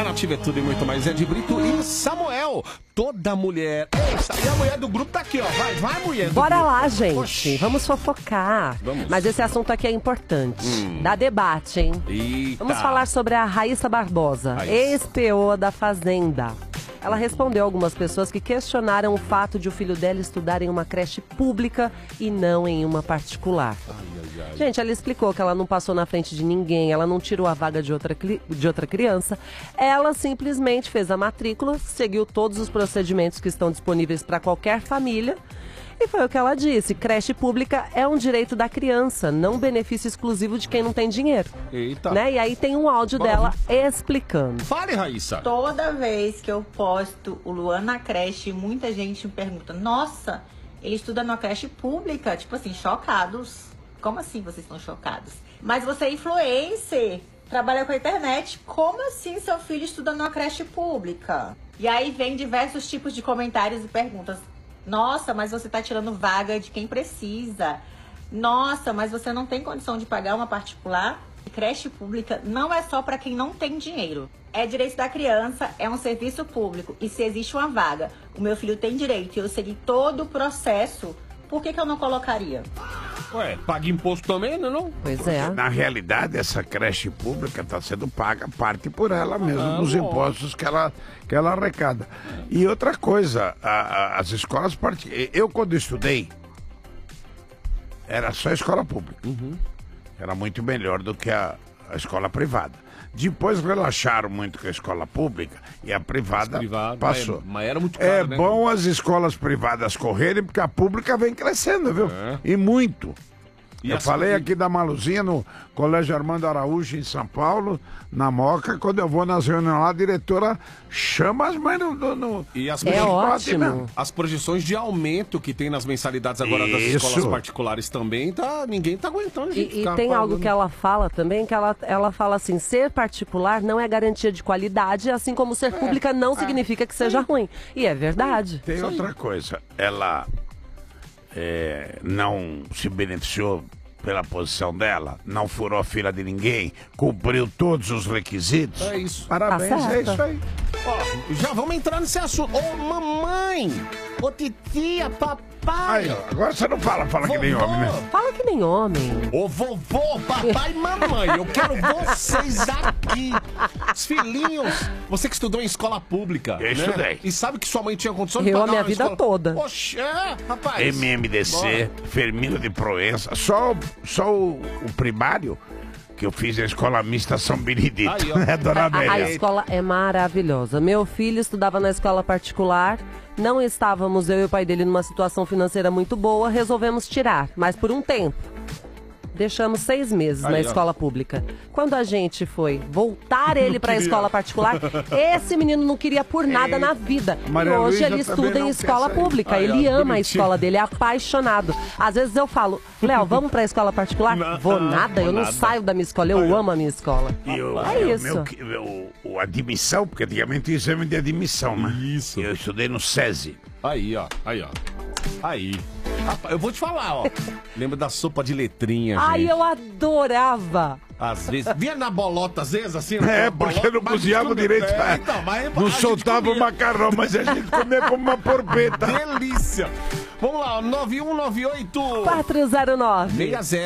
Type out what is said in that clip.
Na Nativa é tudo e muito mais. Ed Brito e Samuel. Toda mulher. E a mulher do grupo tá aqui, ó. Vai, mulher do Bora grupo. lá, gente. Oxi. Vamos fofocar. Vamos. Mas esse assunto aqui é importante. Dá debate, hein? Eita. Vamos falar sobre a Raíssa Barbosa, Raíssa. ex-PO da Fazenda. Ela respondeu a algumas pessoas que questionaram o fato de o filho dela estudar em uma creche pública e não em uma particular. Gente, ela explicou que ela não passou na frente de ninguém, ela não tirou a vaga de outra criança. Ela simplesmente fez a matrícula, seguiu todos os procedimentos que estão disponíveis para qualquer família. E foi o que ela disse, creche pública é um direito da criança, não benefício exclusivo de quem não tem dinheiro. Eita. Né? E aí tem um áudio Bora dela explicando. Fale, Raíssa. Toda vez que eu posto o Luan na creche, muita gente me pergunta: nossa, ele estuda numa creche pública? Tipo assim, chocados. Como assim vocês estão chocados? Mas você é influencer, trabalha com a internet. Como assim seu filho estuda numa creche pública? E aí vem diversos tipos de comentários e perguntas. Nossa, mas você tá tirando vaga de quem precisa. Nossa, mas você não tem condição de pagar uma particular? Creche pública não é só para quem não tem dinheiro. É direito da criança, é um serviço público. E se existe uma vaga, o meu filho tem direito e eu segui todo o processo, por que eu não colocaria? Ué, paga imposto também, não? Pois é. Na realidade, essa creche pública está sendo paga parte por ela mesmo, dos impostos que ela arrecada. E outra coisa, as escolas particulares. Eu, quando estudei, era só escola pública. Era muito melhor do que a escola privada. Depois relaxaram muito com a escola pública e a privada passou. Mas era muito caro, É né? bom as escolas privadas correrem, porque a pública vem crescendo, viu? E muito. E Eu as- falei aqui da Maluzinha no Colégio Armando Araújo, em São Paulo, na Moca. Quando eu vou nas reuniões lá, a diretora chama as mães no E as, É proje- ótimo. as projeções de aumento que tem nas mensalidades agora das Isso. escolas particulares também, ninguém tá aguentando, gente. E ficar tem algo pagando. que ela fala também, que ela fala assim, ser particular não é garantia de qualidade, assim como ser pública não significa que seja ruim. E é verdade. Tem outra coisa, ela não se beneficiou pela posição dela, não furou a fila de ninguém, cumpriu todos os requisitos. É isso. Parabéns, Tá certo. é isso aí. Ó, já vamos entrar nesse assunto. Ô, mamãe! Ô, titia, papai! Aí, ó, agora você não fala que nem vovô, homem, né? Fala que nem homem. Ô, vovô, papai e mamãe, eu quero vocês aqui. Os filhinhos. Você que estudou em escola pública. Eu né? estudei. E sabe que sua mãe tinha condição de Eu pagar a minha uma vida escola... toda. Oxe, rapaz. MMDC, Firmino de Proença, só o primário que eu fiz a escola mista São Benedito, Aí, ó. né, dona A Amélia? escola é maravilhosa. Meu filho estudava na escola particular. Não estávamos, eu e o pai dele, numa situação financeira muito boa. Resolvemos tirar, mas por um tempo. Deixamos 6 meses na Aí, ó. escola pública. Quando a gente foi voltar ele para a escola particular, esse menino não queria por nada na vida. Maria E hoje Luísa ele também estuda não em quer escola sair. pública. Aí, ó, Ele ama a bonitinho. escola dele, é apaixonado. Às vezes eu falo, Léo, vamos para a escola particular? Não, Vou nada, eu vou não nada. saio da minha escola, eu amo a minha escola. É isso. Admissão, porque antigamente tinha exame de admissão, né? Isso. Eu estudei no SESI. Aí, ó. Aí. Rapaz, eu vou te falar, ó. Lembra da sopa de letrinha, Ai, gente? eu adorava. Às vezes. Vinha na bolota, às vezes, assim. É, na porque bolota, não mas a gente cozinhava comia. direito. Então, mas a Não gente soltava o comia. macarrão, mas a gente comia como uma porpeta. Delícia. Vamos lá, 9198 409. 60